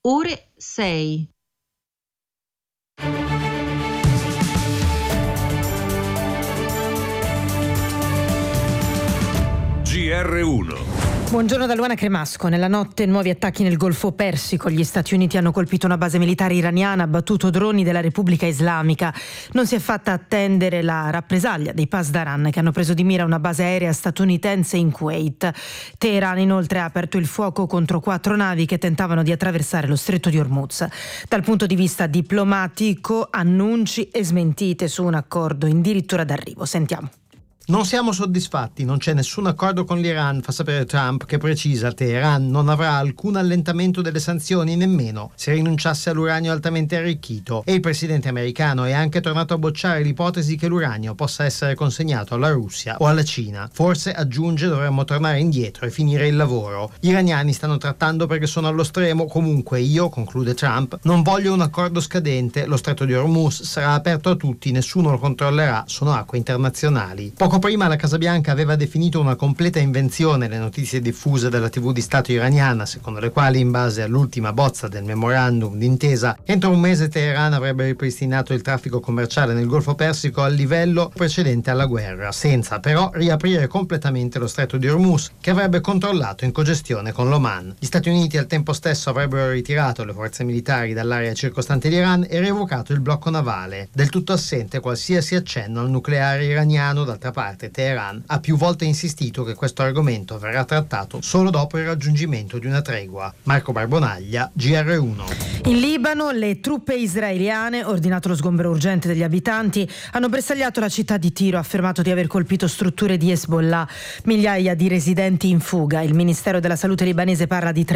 ore 6. GR1. Buongiorno da Luana Cremasco. Nella notte nuovi attacchi nel Golfo Persico. Gli Stati Uniti hanno colpito una base militare iraniana, abbattuto droni della Repubblica Islamica. Non si è fatta attendere la rappresaglia dei Pasdaran, che hanno preso di mira una base aerea statunitense in Kuwait. Teheran inoltre ha aperto il fuoco contro 4 navi che tentavano di attraversare lo stretto di Hormuz. Dal punto di vista diplomatico, annunci e smentite su un accordo addirittura d'arrivo. Sentiamo. Non siamo soddisfatti, non c'è nessun accordo con l'Iran, fa sapere Trump, che precisa: Teheran non avrà alcun allentamento delle sanzioni, nemmeno se rinunciasse all'uranio altamente arricchito. E il presidente americano è anche tornato a bocciare l'ipotesi che l'uranio possa essere consegnato alla Russia o alla Cina. Forse, aggiunge, dovremmo tornare indietro e finire il lavoro. Gli iraniani stanno trattando perché sono allo stremo. Comunque io, conclude Trump, non voglio un accordo scadente. Lo stretto di Hormuz sarà aperto a tutti, nessuno lo controllerà, sono acque internazionali. Poco prima la Casa Bianca aveva definito una completa invenzione le notizie diffuse dalla TV di Stato iraniana, secondo le quali, in base all'ultima bozza del memorandum d'intesa, entro un mese Teheran avrebbe ripristinato il traffico commerciale nel Golfo Persico al livello precedente alla guerra, senza però riaprire completamente lo stretto di Hormuz, che avrebbe controllato in cogestione con l'Oman. Gli Stati Uniti al tempo stesso avrebbero ritirato le forze militari dall'area circostante l'Iran e revocato il blocco navale, del tutto assente qualsiasi accenno al nucleare iraniano. D'altra parte Teheran ha più volte insistito che questo argomento verrà trattato solo dopo il raggiungimento di una tregua. Marco Barbonaglia, GR1. In Libano le truppe israeliane, ordinato lo sgombero urgente degli abitanti, hanno bersagliato la città di Tiro, affermato di aver colpito strutture di Hezbollah, migliaia di residenti in fuga. Il Ministero della Salute libanese parla di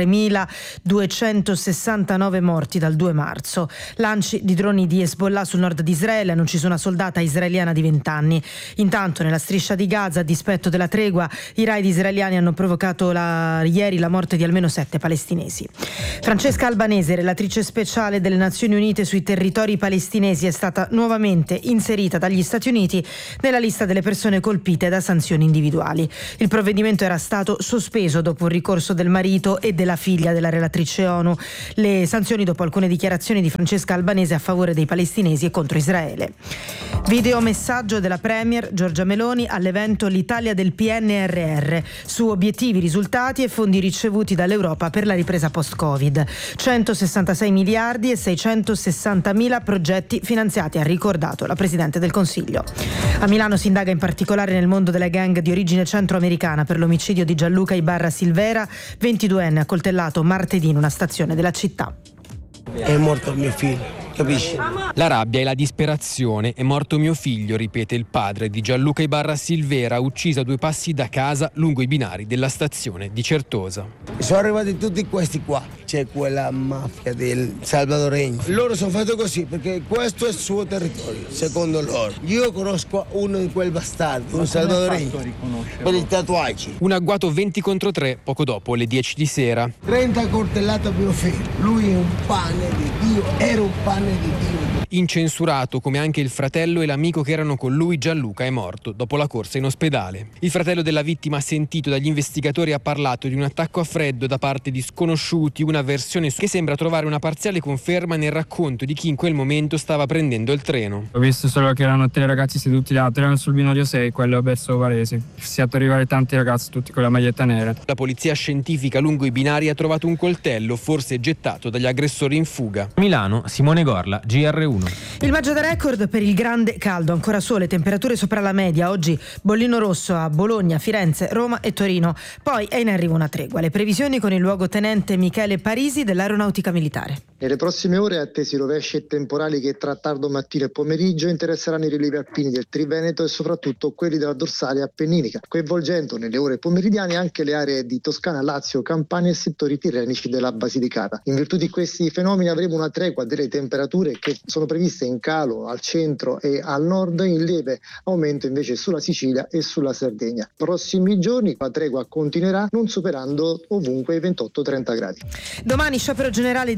3.269 morti dal 2 marzo. Lanci di droni di Hezbollah sul nord di Israele hanno ucciso una soldata israeliana di 20 anni. Intanto nella striscia di Gaza, a dispetto della tregua, i raid israeliani hanno provocato ieri la morte di almeno 7 palestinesi. Francesca Albanese, relatrice speciale delle Nazioni Unite sui territori palestinesi, è stata nuovamente inserita dagli Stati Uniti nella lista delle persone colpite da sanzioni individuali. Il provvedimento era stato sospeso dopo un ricorso del marito e della figlia della relatrice ONU. Le sanzioni dopo alcune dichiarazioni di Francesca Albanese a favore dei palestinesi e contro Israele. Videomessaggio della Premier Giorgia Meloni all'evento L'Italia del PNRR su obiettivi, risultati e fondi ricevuti dall'Europa per la ripresa post-Covid. 166 miliardi e 660 mila progetti finanziati, ha ricordato la Presidente del Consiglio. A Milano si indaga in particolare nel mondo della gang di origine centroamericana per l'omicidio di Gianluca Ibarra Silvera, 22enne, accoltellato martedì in una stazione della città. È morto mio figlio. Capisci? La rabbia e la disperazione. È morto mio figlio, ripete il padre di Gianluca Ibarra Silvera, ucciso a 2 passi da casa lungo i binari della stazione di Certosa. Sono arrivati tutti questi qua. C'è quella mafia del salvadoregno. Loro sono fatti così perché questo è il suo territorio, secondo loro. Io conosco uno di quel bastardo, un salvadoregno, per i tatuaggi. Un agguato 20 contro 3 poco dopo le 10 di sera. 30 coltellate a mio figlio. Lui è un pane di Dio, era un pane di Dio. Incensurato, come anche il fratello e l'amico che erano con lui. Gianluca è morto dopo la corsa in ospedale. Il fratello della vittima, sentito dagli investigatori, ha parlato di un attacco a freddo da parte di sconosciuti, una versione che sembra trovare una parziale conferma nel racconto di chi in quel momento stava prendendo il treno. Ho visto solo che erano 3 ragazzi seduti là, erano sul binario 6, quello verso Varese. Si è fatto arrivare tanti ragazzi, tutti con la maglietta nera. La polizia scientifica lungo i binari ha trovato un coltello, forse gettato dagli aggressori in fuga. Milano, Simone Gorla, GR1. Il maggio da record per il grande caldo, ancora sole, temperature sopra la media. Oggi bollino rosso a Bologna, Firenze, Roma e Torino. Poi è in arrivo una tregua. Le previsioni con il luogotenente Michele Parisi dell'Aeronautica Militare. Nelle prossime ore attesi rovesci e temporali che tra tardo mattino e pomeriggio interesseranno i rilievi alpini del Triveneto e soprattutto quelli della dorsale appenninica, coinvolgendo nelle ore pomeridiane anche le aree di Toscana, Lazio, Campania e settori tirrenici della Basilicata. In virtù di questi fenomeni avremo una tregua delle temperature che sono previste in calo al centro e al nord, in lieve aumento invece sulla Sicilia e sulla Sardegna. Prossimi giorni la tregua continuerà non superando ovunque i 28-30 gradi. Domani sciopero generale di tutti i settori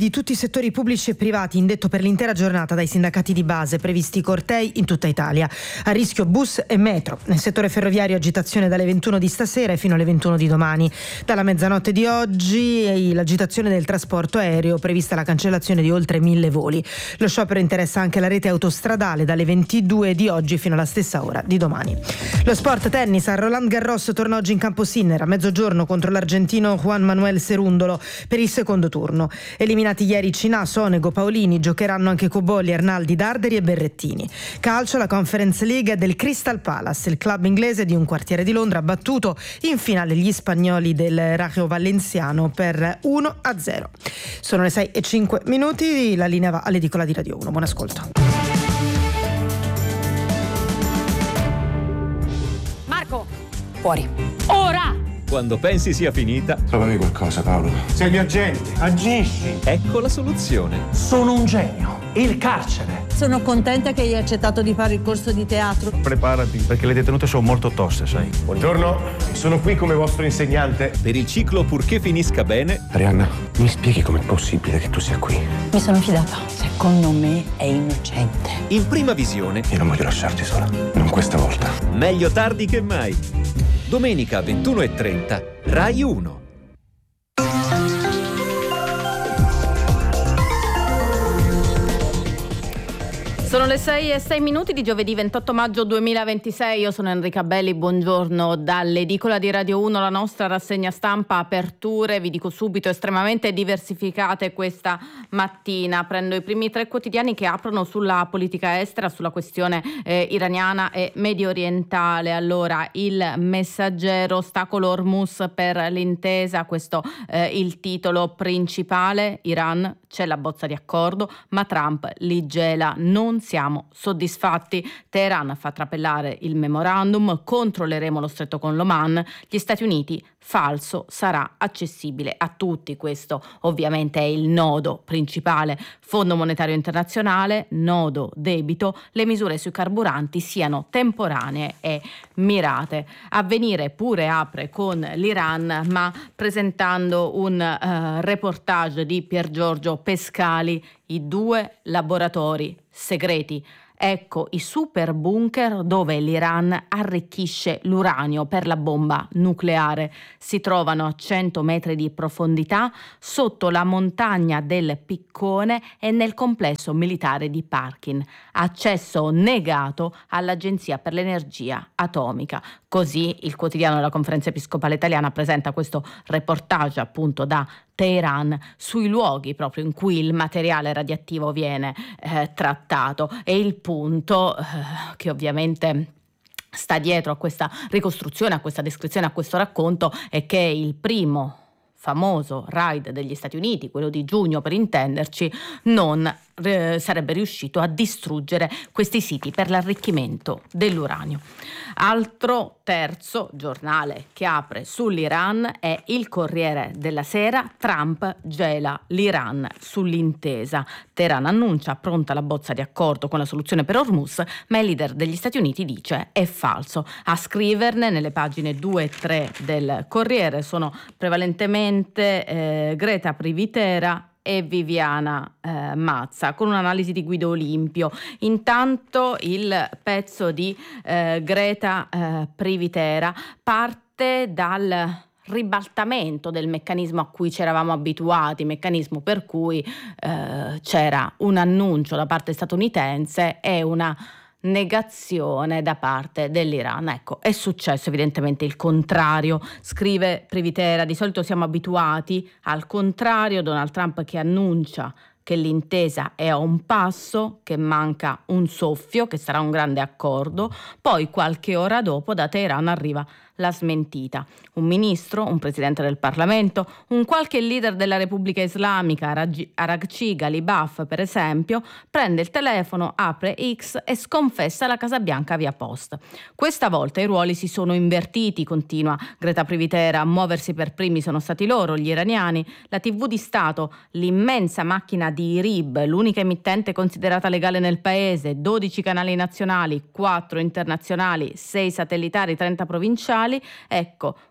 settori pubblici e privati, indetto per l'intera giornata dai sindacati di base, previsti cortei in tutta Italia. A rischio bus e metro. Nel settore ferroviario agitazione dalle 21 di stasera fino alle 21 di domani. Dalla mezzanotte di oggi l'agitazione del trasporto aereo, prevista la cancellazione di oltre 1000 voli. Lo sciopero interessa anche la rete autostradale dalle 22 di oggi fino alla stessa ora di domani. Lo sport tennis, a Roland Garros torna oggi in campo Sinner a mezzogiorno contro l'argentino Juan Manuel Cerúndolo per il secondo turno. Eliminati ieri Cinà, Sonego, Paolini, giocheranno anche Cobolli, Arnaldi, Darderi e Berrettini. Calcio, la Conference League del Crystal Palace, il club inglese di un quartiere di Londra ha battuto in finale gli spagnoli del Rayo Valenciano per 1-0. Sono le 6:05, la linea va all'edicola di Radio 1. Buon ascolto. Marco, fuori. Ora! Quando pensi sia finita, trovami qualcosa, Paolo. Sei il mio agente, agisci. Ecco la soluzione. Sono un genio. Il carcere. Sono contenta che hai accettato di fare il corso di teatro. Preparati, perché le detenute sono molto toste, sai. Buongiorno, sono qui come vostro insegnante. Per il ciclo Purché finisca bene. Arianna, mi spieghi com'è possibile che tu sia qui? Mi sono fidata. Secondo me è innocente. In prima visione. Io non voglio lasciarti sola. Non questa volta. Meglio tardi che mai. Domenica 21:30, Rai 1. Sono le 6:06 di giovedì 28 maggio 2026. Io sono Enrica Belli, buongiorno dall'edicola di Radio 1, la nostra rassegna stampa, aperture, vi dico subito, estremamente diversificate questa mattina. Prendo i primi 3 quotidiani che aprono sulla politica estera, sulla questione iraniana e medio orientale. Allora, il Messaggero, ostacolo Hormuz per l'intesa, questo il titolo principale. Iran, c'è la bozza di accordo, ma Trump li gela, non siamo soddisfatti. Teheran fa trapelare il memorandum, controlleremo lo stretto con l'Oman, gli Stati Uniti, falso, sarà accessibile a tutti. Questo ovviamente è il nodo principale. Fondo Monetario Internazionale, nodo debito, le misure sui carburanti siano temporanee e mirate. Avvenire pure apre con l'Iran, ma presentando un reportage di Pier Giorgio Pescali, i 2 laboratori segreti. Ecco i super bunker dove l'Iran arricchisce l'uranio per la bomba nucleare. Si trovano a 100 metri di profondità sotto la montagna del Piccone e nel complesso militare di Parkin. Accesso negato all'Agenzia per l'Energia Atomica. Così il quotidiano della Conferenza Episcopale Italiana presenta questo reportage appunto da Teheran sui luoghi proprio in cui il materiale radioattivo viene trattato. E il punto che ovviamente sta dietro a questa ricostruzione, a questa descrizione, a questo racconto è che il primo famoso raid degli Stati Uniti, quello di giugno per intenderci, non sarebbe riuscito a distruggere questi siti per l'arricchimento dell'uranio. Altro terzo giornale che apre sull'Iran è il Corriere della Sera. Trump gela l'Iran sull'intesa. Teheran annuncia pronta la bozza di accordo con la soluzione per Hormuz, ma il leader degli Stati Uniti dice è falso. A scriverne nelle pagine 2 e 3 del Corriere sono prevalentemente Greta Privitera e Viviana Mazza, con un'analisi di Guido Olimpio. Intanto il pezzo di Greta Privitera parte dal ribaltamento del meccanismo a cui ci eravamo abituati, meccanismo per cui c'era un annuncio da parte statunitense e una negazione da parte dell'Iran. Ecco, è successo evidentemente il contrario, scrive Privitera. Di solito siamo abituati al contrario, Donald Trump che annuncia che l'intesa è a un passo, che manca un soffio, che sarà un grande accordo, poi qualche ora dopo da Teheran arriva la smentita. Un ministro, un presidente del Parlamento, un qualche leader della Repubblica Islamica, Araghchi Ghalibaf per esempio, prende il telefono, apre X e sconfessa la Casa Bianca via post. Questa volta i ruoli si sono invertiti, continua Greta Privitera. A muoversi per primi sono stati loro, gli iraniani. La TV di Stato, l'immensa macchina di IRIB, l'unica emittente considerata legale nel paese, 12 canali nazionali, 4 internazionali, 6 satellitari, 30 provinciali. Ecco,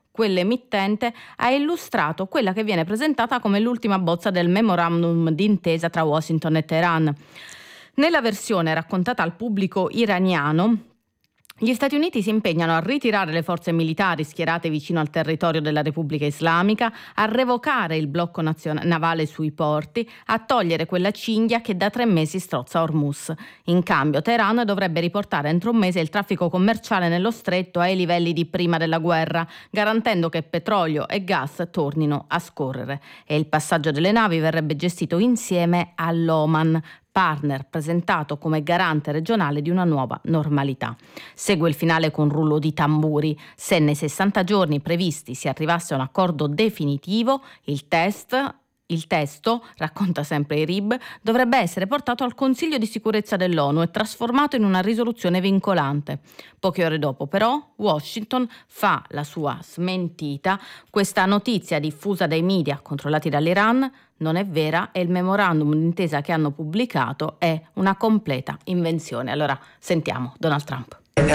quell'emittente ha illustrato quella che viene presentata come l'ultima bozza del memorandum d'intesa tra Washington e Teheran. Nella versione raccontata al pubblico iraniano, gli Stati Uniti si impegnano a ritirare le forze militari schierate vicino al territorio della Repubblica Islamica, a revocare il blocco navale sui porti, a togliere quella cinghia che da 3 mesi strozza Hormuz. In cambio, Teheran dovrebbe riportare entro un mese il traffico commerciale nello stretto ai livelli di prima della guerra, garantendo che petrolio e gas tornino a scorrere. E il passaggio delle navi verrebbe gestito insieme all'Oman, partner presentato come garante regionale di una nuova normalità. Segue il finale con rullo di tamburi. Se nei 60 giorni previsti si arrivasse a un accordo definitivo, il testo, racconta sempre IRIB, dovrebbe essere portato al Consiglio di sicurezza dell'ONU e trasformato in una risoluzione vincolante. Poche ore dopo, però, Washington fa la sua smentita. Questa notizia diffusa dai media controllati dall'Iran non è vera e il memorandum d'intesa che hanno pubblicato è una completa invenzione. Allora, sentiamo Donald Trump.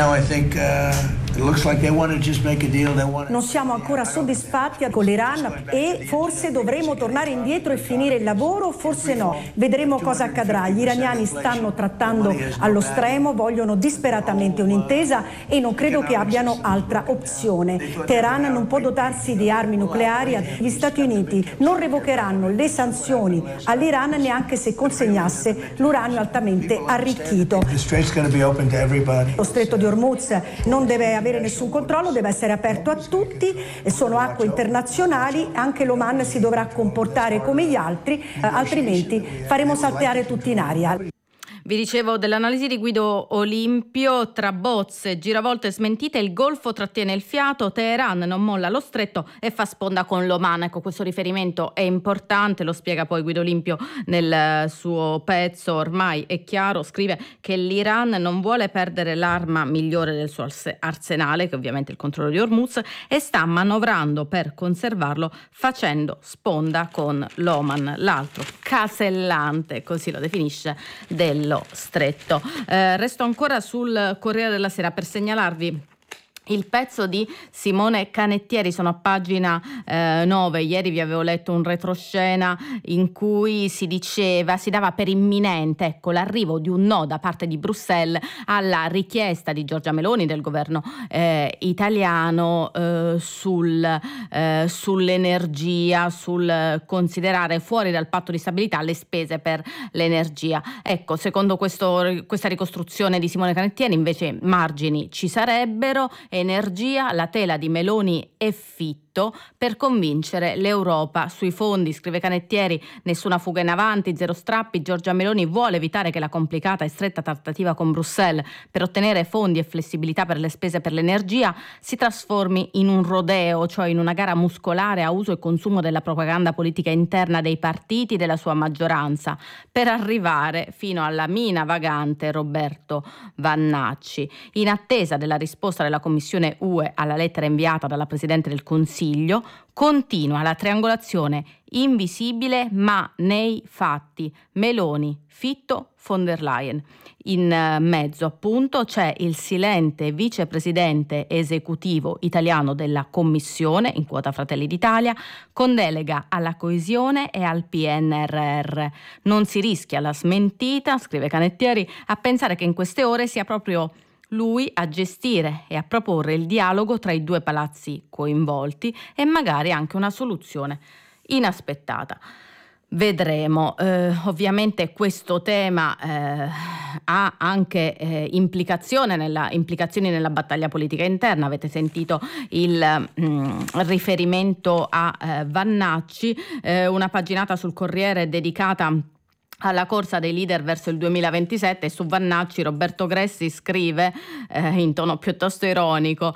Non siamo ancora soddisfatti con l'Iran e forse dovremo tornare indietro e finire il lavoro, forse no. Vedremo cosa accadrà. Gli iraniani stanno trattando allo stremo, vogliono disperatamente un'intesa e non credo che abbiano altra opzione. Teheran non può dotarsi di armi nucleari. Gli Stati Uniti non revocheranno le sanzioni all'Iran neanche se consegnasse l'uranio altamente arricchito. Lo stretto di Hormuz non deve avere nessun controllo, deve essere aperto a tutti, sono acque internazionali, anche l'Oman si dovrà comportare come gli altri, altrimenti faremo saltare tutti in aria. Vi dicevo dell'analisi di Guido Olimpio, tra bozze, giravolte smentite, il Golfo trattiene il fiato, Teheran non molla lo stretto e fa sponda con l'Oman. Ecco, questo riferimento è importante, lo spiega poi Guido Olimpio nel suo pezzo. Ormai è chiaro, scrive, che l'Iran non vuole perdere l'arma migliore del suo arsenale, che ovviamente è il controllo di Hormuz, e sta manovrando per conservarlo facendo sponda con l'Oman, l'altro casellante, così lo definisce, dello stretto. Resto ancora sul Corriere della Sera per segnalarvi il pezzo di Simone Canettieri, sono a pagina 9. Ieri vi avevo letto un retroscena in cui si dava per imminente, ecco, l'arrivo di un no da parte di Bruxelles alla richiesta di Giorgia Meloni, del governo italiano, sull'energia, sul considerare fuori dal patto di stabilità le spese per l'energia. Ecco, secondo questa ricostruzione di Simone Canettieri invece margini ci sarebbero. Energia, la tela di Meloni e Fitto per convincere l'Europa sui fondi, scrive Canettieri. Nessuna fuga in avanti, zero strappi. Giorgia Meloni vuole evitare che la complicata e stretta trattativa con Bruxelles per ottenere fondi e flessibilità per le spese per l'energia si trasformi in un rodeo, cioè in una gara muscolare a uso e consumo della propaganda politica interna dei partiti della sua maggioranza, per arrivare fino alla mina vagante Roberto Vannacci. In attesa della risposta della Commissione UE alla lettera inviata dalla Presidente del Consiglio, continua la triangolazione invisibile ma nei fatti: Meloni, Fitto, von der Leyen. In mezzo appunto c'è il silente vicepresidente esecutivo italiano della Commissione, in quota Fratelli d'Italia, con delega alla coesione e al PNRR. Non si rischia la smentita, scrive Canettieri, a pensare che in queste ore sia proprio lui a gestire e a proporre il dialogo tra i due palazzi coinvolti e magari anche una soluzione inaspettata. Vedremo. Ovviamente questo tema ha anche implicazioni nella battaglia politica interna. Avete sentito il riferimento a Vannacci, una paginata sul Corriere dedicata alla corsa dei leader verso il 2027. Su Vannacci Roberto Gressi scrive in tono piuttosto ironico: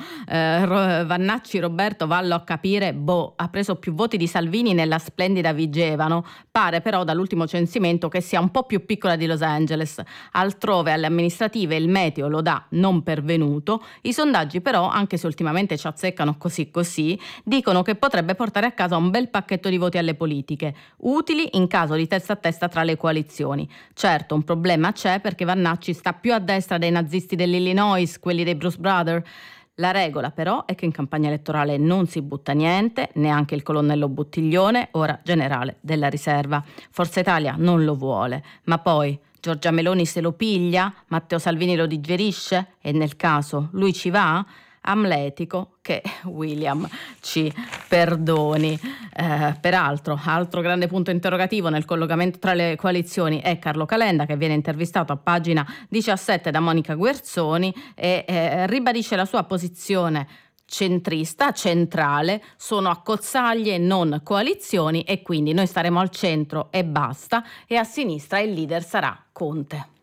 Vannacci Roberto, vallo a capire, ha preso più voti di Salvini nella splendida Vigevano, pare però dall'ultimo censimento che sia un po' più piccola di Los Angeles. Altrove alle amministrative il meteo lo dà non pervenuto. I sondaggi però, anche se ultimamente ci azzeccano così, dicono che potrebbe portare a casa un bel pacchetto di voti alle politiche, utili in caso di testa a testa tra le coalizioni. Certo, un problema c'è, perché Vannacci sta più a destra dei nazisti dell'Illinois, quelli dei Bruce Brothers. La regola però è che in campagna elettorale non si butta niente, neanche il colonnello Buttiglione, ora generale della riserva. Forza Italia non lo vuole, ma poi Giorgia Meloni se lo piglia, Matteo Salvini lo digerisce e nel caso lui ci va? Amletico che William ci perdoni. Peraltro, altro grande punto interrogativo nel collocamento tra le coalizioni è Carlo Calenda, che viene intervistato a pagina 17 da Monica Guerzoni e ribadisce la sua posizione centrista, centrale, sono accozzaglie non coalizioni e quindi noi staremo al centro e basta, e a sinistra il leader sarà Conte.